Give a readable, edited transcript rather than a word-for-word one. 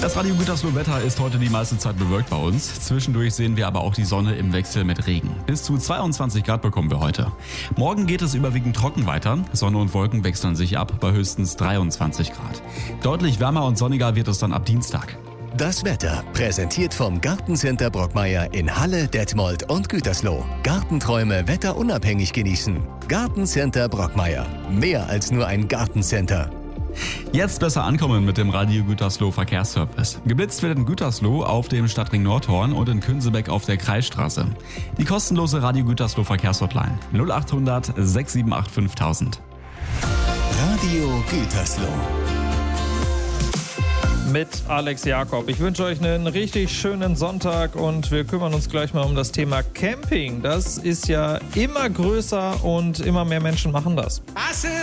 Das Radio Gütersloh-Wetter ist heute die meiste Zeit bewölkt bei uns. Zwischendurch sehen wir aber auch die Sonne im Wechsel mit Regen. Bis zu 22 Grad bekommen wir heute. Morgen geht es überwiegend trocken weiter. Sonne und Wolken wechseln sich ab bei höchstens 23 Grad. Deutlich wärmer und sonniger wird es dann ab Dienstag. Das Wetter präsentiert vom Gartencenter Brockmeier in Halle, Detmold und Gütersloh. Gartenträume wetterunabhängig genießen. Gartencenter Brockmeier. Mehr als nur ein Gartencenter. Jetzt besser ankommen mit dem Radio Gütersloh Verkehrsservice. Geblitzt wird in Gütersloh auf dem Stadtring Nordhorn und in Künsebeck auf der Kreisstraße. Die kostenlose Radio Gütersloh Verkehrshotline 0800 678 5000. Radio Gütersloh. Mit Alex Jakob. Ich wünsche euch einen richtig schönen Sonntag und wir kümmern uns gleich mal um das Thema Camping. Das ist ja immer größer und immer mehr Menschen machen das.